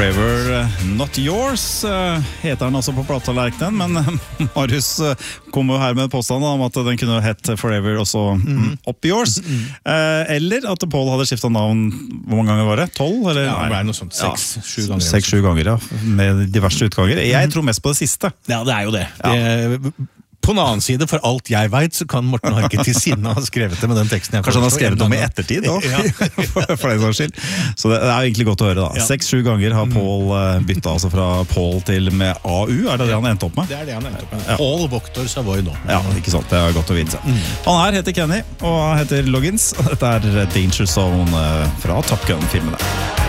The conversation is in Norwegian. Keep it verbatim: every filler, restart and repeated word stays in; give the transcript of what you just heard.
Forever Not Yours heter den altså på platetallerkenen, men Marius kom jo her med påstanden om at den kunne hett Forever også mm. Up Yours. Mm. Eller at Paul hadde skiftet navn, hvor mange ganger var det? tolv? Eller? Ja, det ble noe sånt, seks, ja, sju ganger. Seks, sju ganger, ja, med diverse utganger. Jeg tror mest på det siste. Ja, det er jo det. Ja. det På en annen side, for alt jeg vet, så kan Morten Harket til sinne ha skrevet det med den teksten. Jeg Kanskje han har skrevet om i ettertid også, ja. for, for den saks skyld. Så det, det er egentlig godt å høre da. Ja. Seks-sju ganger har Paul byttet altså fra Paul til med A U, er det det han endte opp med? Det er det han endte opp med. Ja. Paul Voktor Savoy nå. Ja, ikke sant, det er godt å vite. Mm. Han her heter Kenny, og han heter Loggins. Dette er Danger Zone fra Top Gun-filmene.